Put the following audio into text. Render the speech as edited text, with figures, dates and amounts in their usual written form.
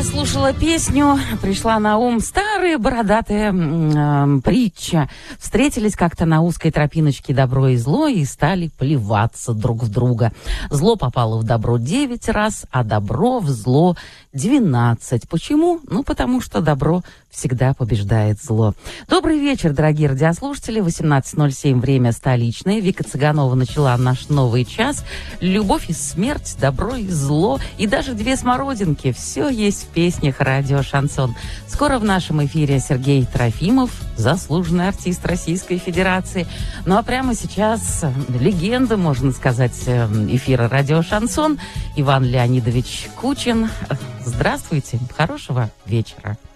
слушала песню, пришла на ум старая бородатая притча. Встретились как-то на узкой тропиночке добро и зло и стали плеваться друг в друга. Зло попало в добро 9 раз, а добро в зло 12. Почему? Ну, потому что добро всегда побеждает зло. Добрый вечер, дорогие радиослушатели. 18:07, время столичное. Вика Цыганова начала наш новый час. Любовь и смерть, добро и зло, и даже две смородинки. Все есть в песнях радио «Шансон». Скоро в нашем эфире Сергей Трофимов, заслуженный артист Российской Федерации. Ну а прямо сейчас легенда, можно сказать, эфира радио «Шансон» Иван Леонидович Кучин. Здравствуйте, хорошего вечера.